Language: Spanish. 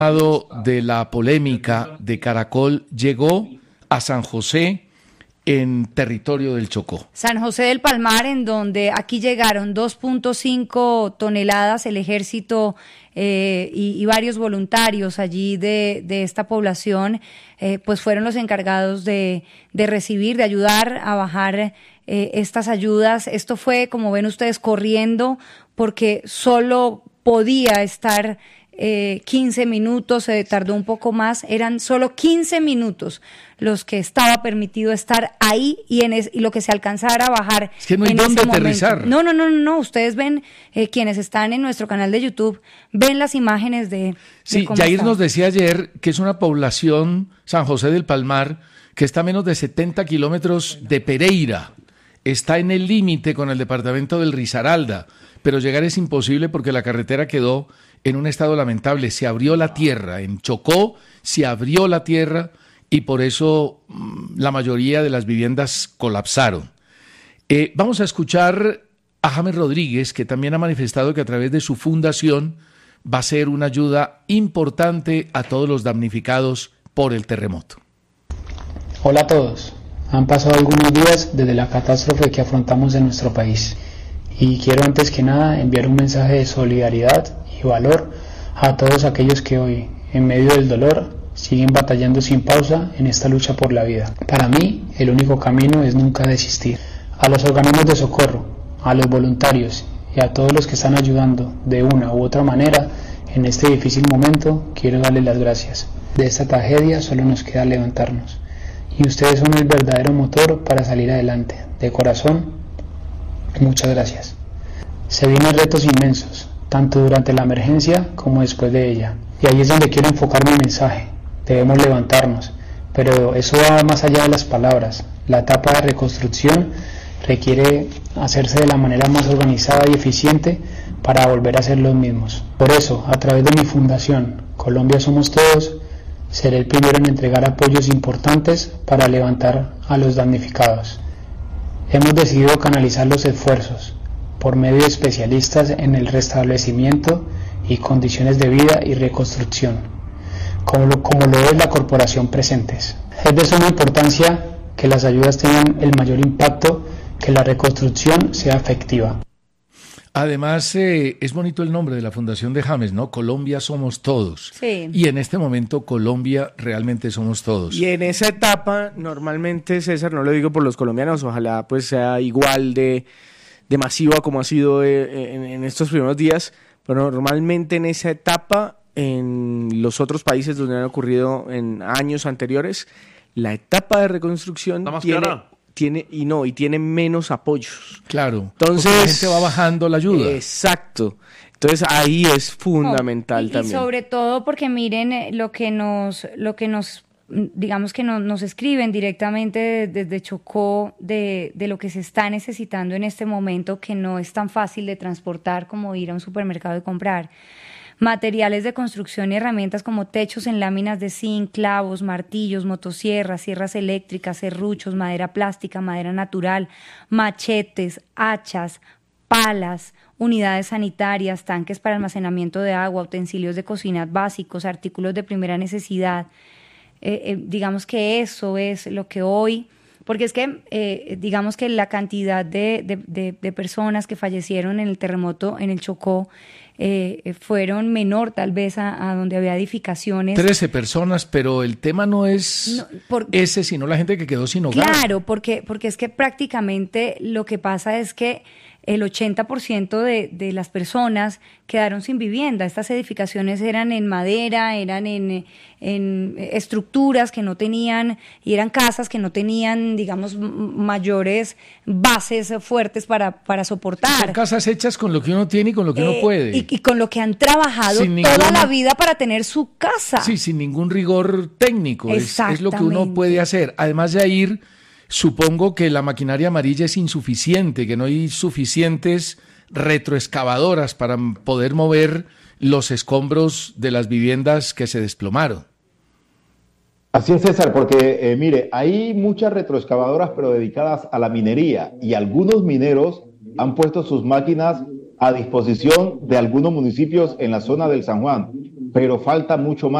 De la polémica de Caracol llegó a San José en territorio del Chocó. San José del Palmar, en donde aquí llegaron 2.5 toneladas, el ejército y varios voluntarios allí de esta población, pues fueron los encargados de recibir, de ayudar a bajar estas ayudas. Esto fue, como ven ustedes, corriendo, porque solo podía estar 15 minutos, se tardó un poco más, eran solo 15 minutos los que estaba permitido estar ahí y lo que se alcanzara a bajar. Es que no hay dónde aterrizar. No, ustedes ven, quienes están en nuestro canal de YouTube, ven las imágenes de cómo Yair estaba. Nos decía ayer que es una población, San José del Palmar, que está a menos de 70 kilómetros de Pereira, está en el límite con el departamento del Risaralda, pero llegar es imposible porque la carretera quedó en un estado lamentable. Se abrió la tierra, en Chocó se abrió la tierra y por eso la mayoría de las viviendas colapsaron. Vamos a escuchar a James Rodríguez, que también ha manifestado que a través de su fundación va a ser una ayuda importante a todos los damnificados por el terremoto. Hola a todos. Han pasado algunos días desde la catástrofe que afrontamos en nuestro país y quiero antes que nada enviar un mensaje de solidaridad y valor a todos aquellos que hoy, en medio del dolor, siguen batallando sin pausa en esta lucha por la vida. Para mí, el único camino es nunca desistir. A los organismos de socorro, a los voluntarios y a todos los que están ayudando de una u otra manera en este difícil momento, quiero darles las gracias. De esta tragedia solo nos queda levantarnos. Y ustedes son el verdadero motor para salir adelante. De corazón, muchas gracias. Se vienen retos inmensos, tanto durante la emergencia como después de ella. Y ahí es donde quiero enfocar mi mensaje. Debemos levantarnos, pero eso va más allá de las palabras. La etapa de reconstrucción requiere hacerse de la manera más organizada y eficiente para volver a ser los mismos. Por eso, a través de mi fundación, Colombia Somos Todos, seré el primero en entregar apoyos importantes para levantar a los damnificados. Hemos decidido canalizar los esfuerzos por medio de especialistas en el restablecimiento y condiciones de vida y reconstrucción, como lo es la Corporación Presentes. Es de suma importancia que las ayudas tengan el mayor impacto, que la reconstrucción sea efectiva. Además, es bonito el nombre de la Fundación de James, ¿no? Colombia Somos Todos. Sí. Y en este momento Colombia realmente somos todos. Y en esa etapa, normalmente, César, no lo digo por los colombianos, ojalá pues sea igual de masiva como ha sido en estos primeros días, pero normalmente en esa etapa, en los otros países donde han ocurrido en años anteriores, la etapa de reconstrucción tiene menos apoyos. Claro. Entonces la gente va bajando la ayuda. Exacto. Entonces ahí es fundamental y también. Y sobre todo porque miren lo que nos digamos que nos escriben directamente desde Chocó de lo que se está necesitando en este momento, que no es tan fácil de transportar como ir a un supermercado y comprar. Materiales de construcción y herramientas como techos en láminas de zinc, clavos, martillos, motosierras, sierras eléctricas, serruchos, madera plástica, madera natural, machetes, hachas, palas, unidades sanitarias, tanques para almacenamiento de agua, utensilios de cocina básicos, artículos de primera necesidad. Digamos que eso es lo que hoy... Porque es que, digamos que la cantidad de personas que fallecieron en el terremoto en el Chocó fueron menor tal vez a donde había edificaciones. 13 personas, pero el tema no es ese, sino la gente que quedó sin hogar. Claro, porque es que prácticamente lo que pasa es que el 80% de las personas quedaron sin vivienda. Estas edificaciones eran en madera, eran en estructuras que no tenían, y eran casas que no tenían, digamos, mayores bases fuertes para soportar. Son casas hechas con lo que uno tiene y con lo que uno puede. Y con lo que han trabajado toda la vida para tener su casa. Sí, sin ningún rigor técnico. Es lo que uno puede hacer. Además de ir... Supongo que la maquinaria amarilla es insuficiente, que no hay suficientes retroexcavadoras para poder mover los escombros de las viviendas que se desplomaron. Así es, César, porque mire, hay muchas retroexcavadoras pero dedicadas a la minería, y algunos mineros han puesto sus máquinas a disposición de algunos municipios en la zona del San Juan. pero falta mucho más.